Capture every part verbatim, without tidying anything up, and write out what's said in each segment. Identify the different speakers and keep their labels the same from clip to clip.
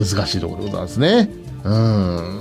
Speaker 1: 難しいところでございますね。うん。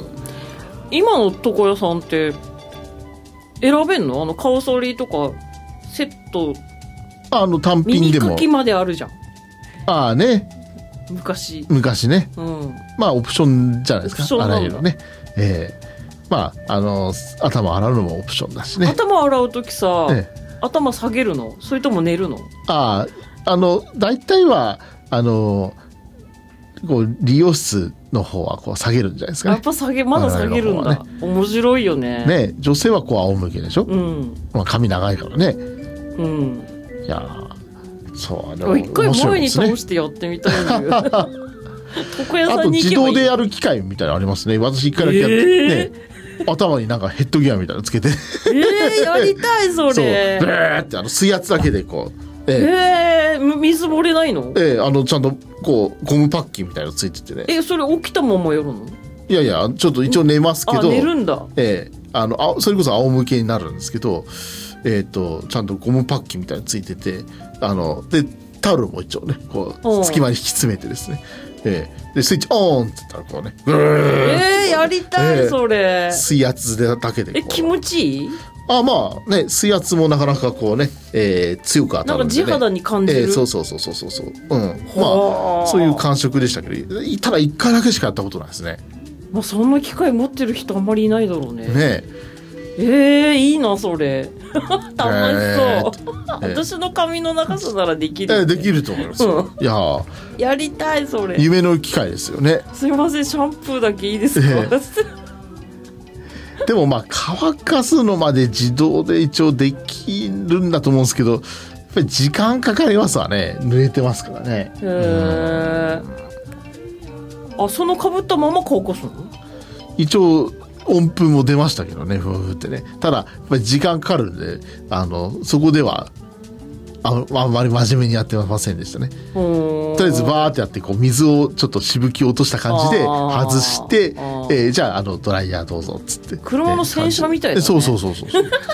Speaker 2: 今の床屋さんって選べんの？あの顔剃りとかセット、
Speaker 1: あの単品でも
Speaker 2: 耳かきまであるじゃん。
Speaker 1: ああね、
Speaker 2: 昔
Speaker 1: 昔ね、
Speaker 2: うん、
Speaker 1: まあオプションじゃないですか、あらゆるね、えー、まああの頭洗うのもオプションだしね。
Speaker 2: 頭洗うときさ、ええ、頭下げるの？それとも寝るの？あ
Speaker 1: ああの大体はあのこう理容室の方はこう下げるんじゃないですかね。
Speaker 2: やっぱ下げ、まだ下げるんだ、ね、面白いよね。
Speaker 1: ね、女性はこう仰向けでしょ、うん、まあ、髪長いからね、うん、いやそう、あの
Speaker 2: 一回前に倒してやってみたいんだけど床屋さんに行けばいい。あと
Speaker 1: 自動でやる機械みたいなのありますね。私一回だけやって、えー、ね、頭になんかヘッドギアみたいなのつけてえ
Speaker 2: ー、やりたいそれ。そう
Speaker 1: ブーってあの水圧だけでこう、
Speaker 2: えーえー、水漏れないの？
Speaker 1: えー、あのちゃんとこうゴムパッキンみたいなのついててね。
Speaker 2: え、それ起きたままやるの？
Speaker 1: いやいや、ちょっと一応寝ますけど、
Speaker 2: あ、寝るんだ。
Speaker 1: えー、あのあそれこそ仰向けになるんですけど、えー、とちゃんとゴムパッキンみたいなのついてて、あのでタオルも一応ねこう隙間に引き詰めてですね、えー、でスイッチオンって言ったらこうね、
Speaker 2: えー、やりたい、えー、それ
Speaker 1: 水圧でだけでこう、
Speaker 2: え、気持ちいい？
Speaker 1: あ、まあね、水圧もなかなかこうね、えー、強く当たるんで、ね、
Speaker 2: なんか地肌に感じる、
Speaker 1: えー、そうそうそうそうそうそう、うん、まあそういう感触でしたけど、ただいっかいだけしかやったことないですね。
Speaker 2: まあ、そんな機会持ってる人あんまりいないだろうね。
Speaker 1: ね
Speaker 2: えー、いいなそれ楽しそう、えー、私の髪の長さならできる、ね、
Speaker 1: えー、できると思いますよ、うん、いや
Speaker 2: やりたいそれ。
Speaker 1: 夢の機会ですよね。
Speaker 2: すいません、シャンプーだけいいですか、えー
Speaker 1: でもまあ乾かすのまで自動で一応できるんだと思うんですけど、やっぱり時間かかりますわね、濡れてますからね。へ
Speaker 2: え、うん、あ、そのかぶったまま乾かすの？
Speaker 1: 一応音符も出ましたけどね、ふふってね。ただやっぱり時間かかるんで、あのそこではあ, あんまり真面目にやってませんでしたね。とりあえずバーってやってこう水をちょっとしぶきを落とした感じで外して、えー、じゃあ、あのドライヤーどうぞっつって
Speaker 2: 車の洗車みたいな、ね、
Speaker 1: そうそうそうそう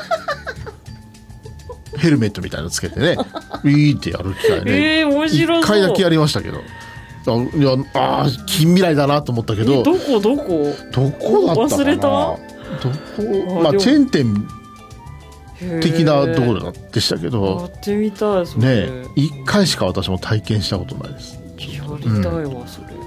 Speaker 1: ヘルメットみたいなのつけてねビーってやる機会ね、
Speaker 2: えー、面白そう。
Speaker 1: いっかいだけやりましたけど、あいやあ近未来だなと思ったけど、
Speaker 2: どこどこ
Speaker 1: どこだったかな、
Speaker 2: 忘れた。ど
Speaker 1: こ、まあ、チェーン店的なところでしたけど、
Speaker 2: やってみたいそれ
Speaker 1: ね。いっかいしか私も体験したことないです。
Speaker 2: やりたいわ、うん、それ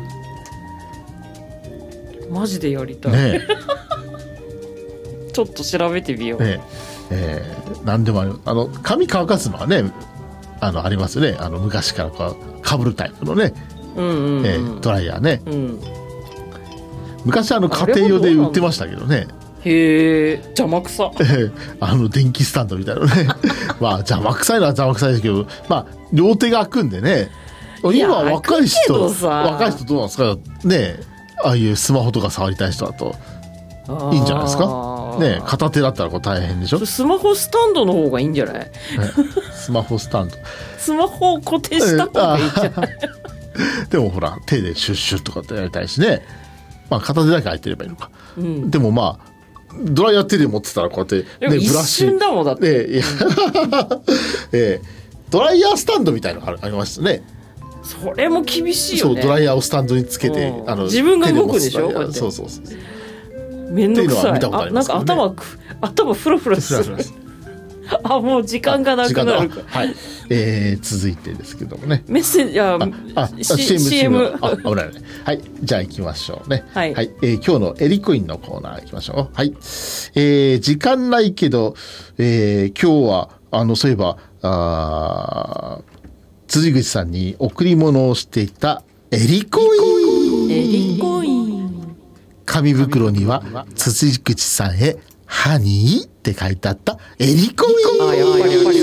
Speaker 2: マジでやりたい、ね、ちょっと調べてみよう、ね
Speaker 1: えー、何でもある。あの髪乾かすのはね、あのありますね。あの昔からこうかぶるタイプのね、うんうんうん、えー、ドライヤーね、うん、昔あの家庭用で売ってましたけどね。
Speaker 2: へえ、邪魔くさ
Speaker 1: あの電気スタンドみたいなねまあ邪魔くさいのは邪魔くさいですけど、まあ両手が開くんでね。今若い人若い人どうなんですかね。ああいうスマホとか触りたい人だといいんじゃないですかね。片手だったらこう大変でしょ。
Speaker 2: スマホスタンドの方がいいんじゃない？
Speaker 1: スマホスタンド
Speaker 2: スマホを固定した方がいいんじゃない？
Speaker 1: でもほら手でシュッシュッとかってやりたいしね。まあ片手だけ空いてればいいのか、うん、でもまあドライヤー手で持ってたらこうやって、ね、
Speaker 2: 一瞬だもんだって、
Speaker 1: ね、いやえー、ドライヤースタンドみたいなのありますね。
Speaker 2: それも厳しいよね。
Speaker 1: そうドライヤーをスタンドにつけて、
Speaker 2: うん、あの自分が動くでしょ。こうやって
Speaker 1: そうそうそう
Speaker 2: めんどくさい。
Speaker 1: 見たことありますけどね、
Speaker 2: あ、なんか頭頭フラフラするあ、もう時間がなくなるか。
Speaker 1: はい、えー、続いてですけどもね。
Speaker 2: メッセージ、あ、あ、
Speaker 1: あ、シーエム、シーエム、あ、危ないね。はい、じゃあ行きましょうね。はい、はい、えー、今日のエリコインのコーナー行きましょう。はい、えー、時間ないけど、えー、今日はあのそういえばあ辻口さんに贈り物をしていたエリコイン。
Speaker 2: エリコイン。
Speaker 1: 紙袋には辻口さんへハニーって書いてあったエリコイン。あ、やっぱりやっぱり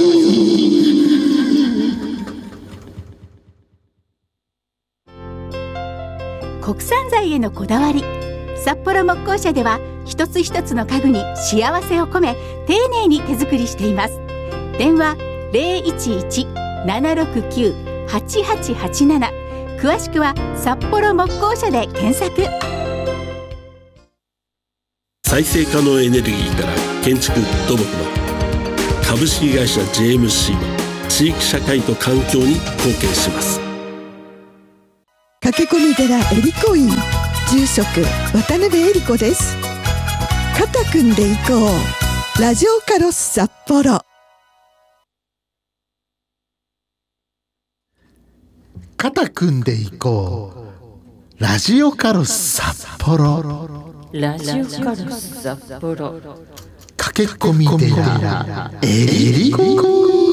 Speaker 3: 国産材へのこだわり。札幌木工社では一つ一つの家具に幸せを込め丁寧に手作りしています。電話 ゼロいちいち ななろくきゅう はちはちはちなな、 詳しくは札幌木工社で検索。
Speaker 4: 再生可能エネルギーから建築土木まで、株式会社 ジェーエムシー は地域社会と環境に貢献します。
Speaker 5: 駆け込み寺エリコ院住職渡辺恵理子です。肩組んでいこう。ラジオカロス札幌。
Speaker 1: 肩組んでいこう。ラジオカロス札幌。
Speaker 2: ラジオカロス札幌。
Speaker 1: 駆け込み寺エリコイ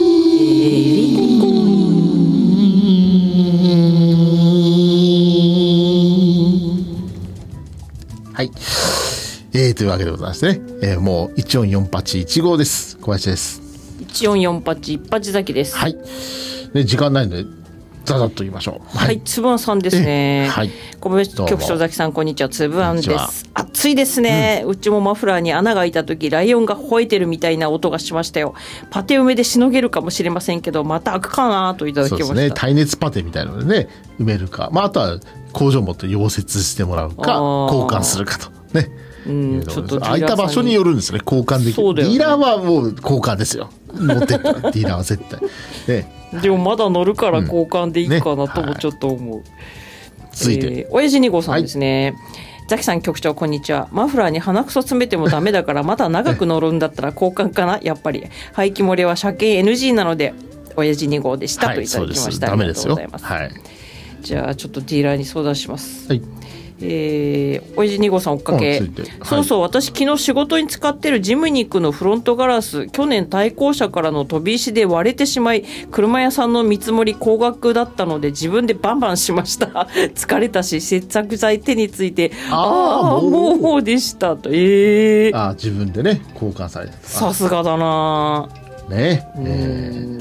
Speaker 1: はい、えー、というわけでございましてね、えー、もういちよんよんはちいちごです。小林です。
Speaker 2: いちよんよんはちいちはち崎です。
Speaker 1: はい、ね、時間ないのでざざっと言いましょう。
Speaker 2: はい、つぶあんさんですね。
Speaker 1: はい、
Speaker 2: 小林局長、崎さん、こんにちは。つぶあんです。暑いですね、うん、うちもマフラーに穴が開いた時ライオンが吠えてるみたいな音がしましたよ。パテ埋めでしのげるかもしれませんけど、また開くかなといただきました。
Speaker 1: そうですね、耐熱パテみたいなのでね埋めるか、まあ、あとは工場もって溶接してもらうか交換するかとね、うん、ちょっと空いた場所によるんですね。交換できる、ね、ディーラーはもう交換ですよ。持ってったらディーラーは絶対ね。
Speaker 2: でもまだ乗るから交換でいいかなともちょっと思う、うんね、はい、
Speaker 1: 続いて、
Speaker 2: えー、親父に号さんですね、はい、ザキさん局長こんにちは。マフラーに鼻くそ詰めてもダメだからまだ長く乗るんだったら交換かな。やっぱり排気漏れは車検 エヌジー なので親父に号でした、はい、といただきました。ありがとうございます。はい、じゃあちょっとディーラーに相談します。はい、えー、おやじに号さん追っかけ、はい、そうそう、私昨日仕事に使ってるジムニックのフロントガラス、去年対向車からの飛び石で割れてしまい、車屋さんの見積もり高額だったので自分でバンバンしました疲れたし接着剤手についてああもうでしたと。えー、
Speaker 1: あ自分でね交換された。
Speaker 2: さすがだな
Speaker 1: ねえ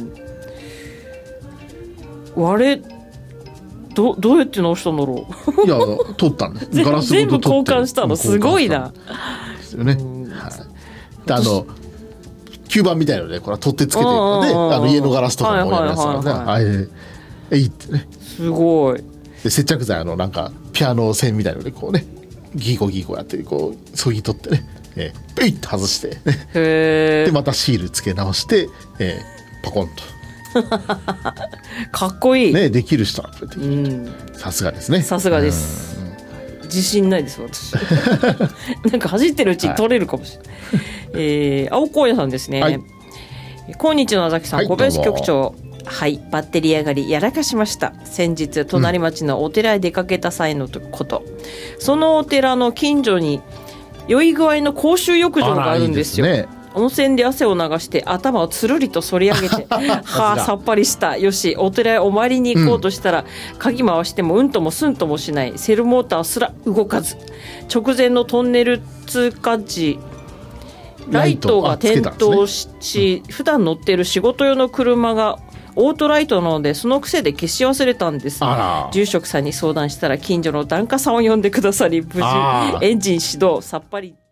Speaker 2: ー、割れど, どうやって直したんだろ
Speaker 1: う。いや取ったんですガラスごと取って
Speaker 2: 全部交換したのすごいな。
Speaker 1: ですよね、はい、であの吸盤みたいなのでこれ取ってつけていくので、あの家のガラスとかもやりますからね。あれえいってね、
Speaker 2: すごい。
Speaker 1: で接着剤のなんかピアノ線みたいなのでこうねギーコギーコやってこうそぎ取ってね、えー、ピッと外して、ね、へでまたシールつけ直して、えー、パコンと
Speaker 2: かっこいい、
Speaker 1: ね、できる人はさすがですね。
Speaker 2: さすがです。自信ないです私なんか走ってるうちに取れるかもしれない、はい、えー、青高野さんですね、はい、こんにちは崎さん、はい、小林局長、はい、バッテリー上がりやらかしました。先日隣町のお寺へ出かけた際のこと、うん、そのお寺の近所に酔い具合の公衆浴場があるんですよ。いいですね。温泉で汗を流して頭をつるりと反り上げてはあさっぱりした。よしお寺へお参りに行こうとしたら、うん、鍵回してもうんともすんともしない。セルモーターすら動かず、直前のトンネル通過時ライトが点灯 し, し、ね、うん、普段乗っている仕事用の車がオートライトなのでその癖で消し忘れたんです。住職さんに相談したら近所の檀家さんを呼んでくださり、無事エンジン始動、さっぱり。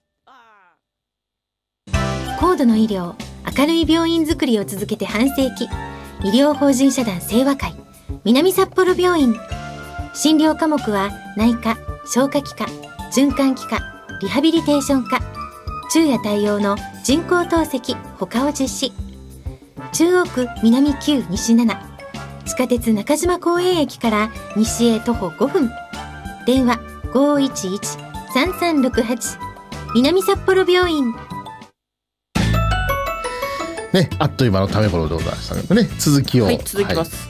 Speaker 6: 高度の医療、明るい病院づくりを続けて半世紀、医療法人社団清和会南札幌病院。診療科目は内科、消化器科、循環器科、リハビリテーション科、昼夜対応の人工透析他を実施。中央区南きゅう西なな、地下鉄中島公園駅から西へ徒歩ごふん。電話 ごーいちいち さんさんろくはち 南札幌病院。
Speaker 1: ね、あっという間のため頃でございましたけどね、続きを、
Speaker 2: はい、続きます、はい、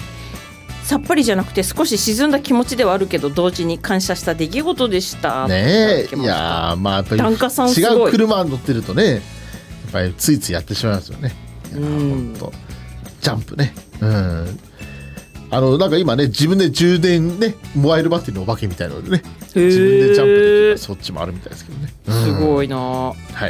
Speaker 2: さっぱりじゃなくて少し沈んだ気持ちではあるけど同時に感謝した出来事でした
Speaker 1: ね。えいやまあやっぱり違う車乗ってるとねやっぱりついついやってしまいますよね。いや本当ジャンプね、うん、あのなんか今ね自分で充電ねモバイルバッテリーのお化けみたいなのでね自分でジャンプできるそっちもあるみたいですけどね、うん、
Speaker 2: すごいな。はい、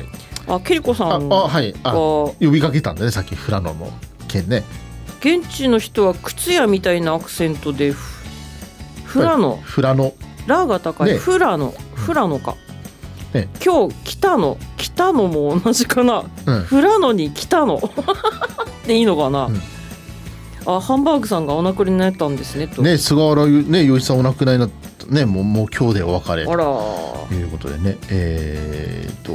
Speaker 2: あ、ケリコさん
Speaker 1: ああ、はい、あ呼びかけたんでねさっきフラノの件ね。
Speaker 2: 現地の人は靴屋みたいなアクセントでフ, フラノ、
Speaker 1: フラノ
Speaker 2: ラが高い、ね、フラノフラノか、ね、今日来たの来たのも同じかな、うん、フラノに来たのでいいのかな、うん、あハンバーグさんがお亡くなりになったんですねと
Speaker 1: ね。菅原ねよしさんお亡くなりになったね。もう、もう今日でお別れということでね、えー、っと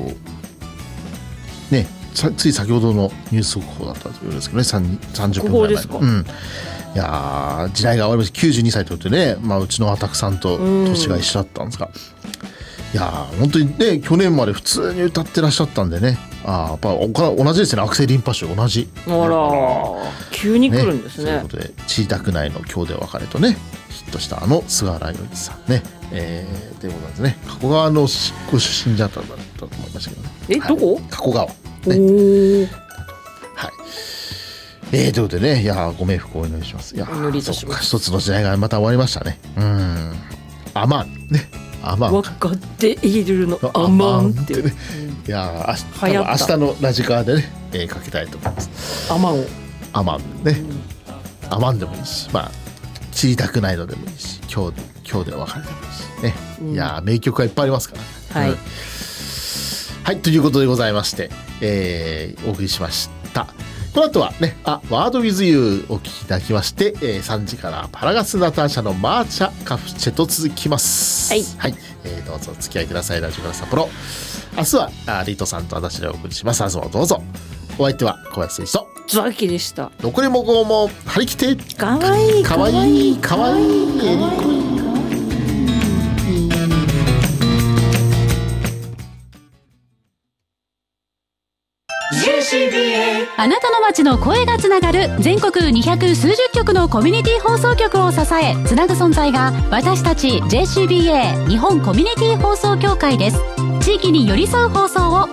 Speaker 1: ねつい先ほどのニュース速報だったということですけどね、さんじゅっぷんぐらい前の、うんいや時代が終わりましたきゅうじゅうにさいということでね、まあ、うちのアタクさんと年が一緒だったんですが、うん、いや本当にね去年まで普通に歌ってらっしゃったんでね、あやっぱ同じですね、悪性リンパ腫同じ。
Speaker 2: あら急に来るんですね。
Speaker 1: ねということで知りたくないの今日でお別れとねヒットしたあの菅原洋一さんね、えー、ということなんですね。加古川のご出身だったんだと思いましたけどね。
Speaker 2: え、はい、どこ？
Speaker 1: 加古川、ね、
Speaker 2: おー、
Speaker 1: はい、えー、ということでね、いやご冥福をお祈りします。いや
Speaker 2: お祈りいたします。
Speaker 1: 一つの時代がまた終わりましたね。うん、アマンね、アマン
Speaker 2: 分かっているのアマンってね、
Speaker 1: うん、いや明日、明日のラジカーでね、えー、かけたいと思います。
Speaker 2: アマンを
Speaker 1: アマンね、うん、アマンでもいいし、まあ知りたくないのでもいいし、今日今日でお別れでもいいしね、うん、いや名曲がいっぱいありますから、ね、はい、うん、はい、ということでございまして、えー、お送りしました。この後はね、あ、ワードウィズユーお聞きいただきまして、えー、さんじからパラガスナターシャのマーチャカフチェと続きます。はい、はい、えー、どうぞお付き合いください。ラジオから札幌。明日はあリトさんと私でお送りします。明日もどうぞ。お相手は小林選手と
Speaker 2: ズワキでした。
Speaker 1: 残りもごも張り切って
Speaker 2: かわいい
Speaker 1: かわいいかわいいエリコイ
Speaker 3: あなたの街の声がつながる全国にひゃくすうじゅっきょくのコミュニティ放送局を支えつなぐ存在が私たち ジェイシービーエー 日本コミュニティ放送協会です。地域に寄り添う放送を